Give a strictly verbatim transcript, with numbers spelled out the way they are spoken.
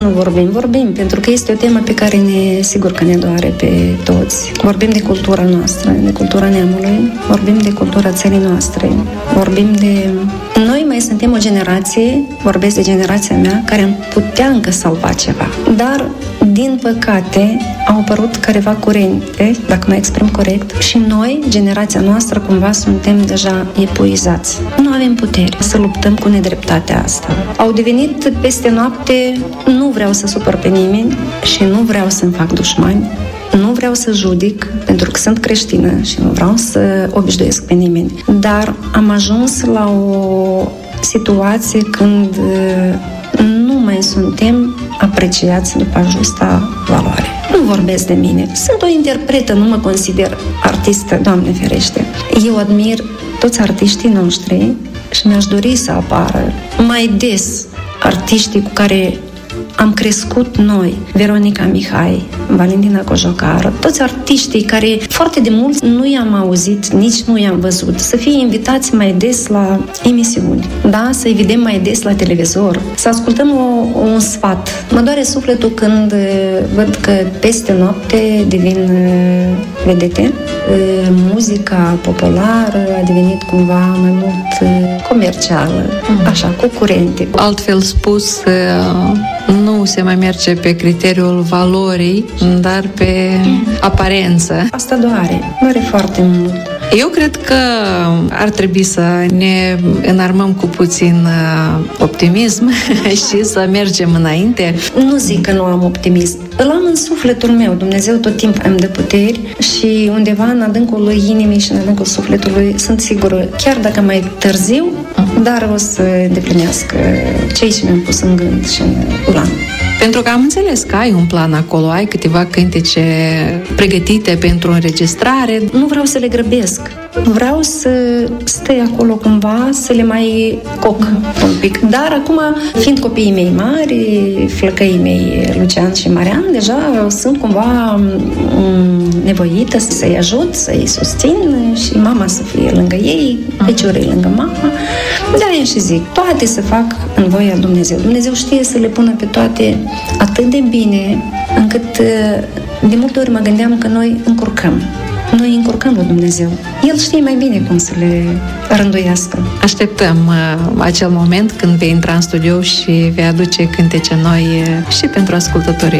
Nu vorbim, vorbim, pentru că este o temă pe care ne, sigur că ne doare pe toți. Vorbim de cultura noastră, de cultura neamului, vorbim de cultura țării noastre, vorbim de... Noi mai suntem o generație, vorbesc de generația mea, care am putea încă salva ceva. Dar, din păcate, au apărut careva curente, dacă mă exprim corect, și noi, generația noastră, cumva suntem deja epuizați. Nu avem putere să luptăm cu nedreptatea asta. Au devenit peste noapte, nu vreau să supăr pe nimeni și nu vreau să-mi fac dușmani, nu vreau să judic, pentru că sunt creștină și nu vreau să obișnuiesc pe nimeni. Dar am ajuns la o situație când nu mai suntem apreciați după justa valoare. Nu vorbesc de mine. Sunt o interpretă, nu mă consider artistă, Doamne ferește. Eu admir toți artiștii noștri și mi-aș dori să apară mai des artiștii cu care am crescut noi, Veronica Mihai, Valentina Cojocară, toți artiștii care foarte de mult nu i-am auzit, nici nu i-am văzut, să fie invitați mai des la emisiuni, da? Să-i vedem mai des la televizor, să ascultăm o, un sfat. Mă doare sufletul când văd că peste noapte devin vedete. Muzica populară a devenit cumva mai mult comercială, mm. așa, cu curente. Altfel spus, nu se mai merge pe criteriul valorii, dar pe mm. aparență. Asta doare, doare foarte mult. Eu cred că ar trebui să ne înarmăm cu puțin optimism și să mergem înainte. Nu zic că nu am optimism. Îl am în sufletul meu. Dumnezeu tot timpul îmi dă puteri și undeva în adâncul inimii și în adâncul sufletului sunt sigură, chiar dacă mai târziu, dar o să îndeplinească cei ce mi-am pus în gând și în plan. Pentru că am înțeles că ai un plan acolo, ai câteva cântece pregătite pentru înregistrare. Nu vreau să le grăbesc. Vreau să stai acolo cumva, să le mai coc un pic. Dar acum, fiind copiii mei mari, flăcăii mei, Lucian și Marian, deja sunt cumva nevoită să-i ajut, să-i susțin și mama să fie lângă ei, feciorii lângă mama. De-aia și zic, toate să fac în voia Dumnezeu. Dumnezeu știe să le pună pe toate atât de bine, încât de multe ori mă gândeam că noi încurcăm. Noi încurcăm lui Dumnezeu. El știe mai bine cum să le rânduiască. Așteptăm uh, acel moment când vei intra în studio și vei aduce cântece noi uh, și pentru ascultătorii